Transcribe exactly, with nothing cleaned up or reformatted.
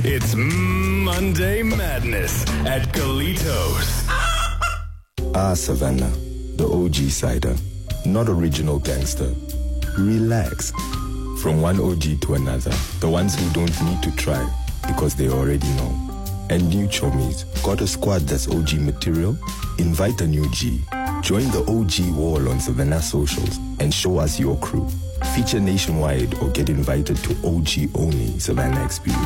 It's Monday Madness at Galitos. Ah, Savannah, the O G cider, not original gangster. Relax. From one O G to another, the ones who don't need to try because they already know. And new chomies, got a squad that's O G material? Invite a new G. Join the O G wall on Savannah socials and show us your crew. Feature nationwide or get invited to O G only Savannah experience.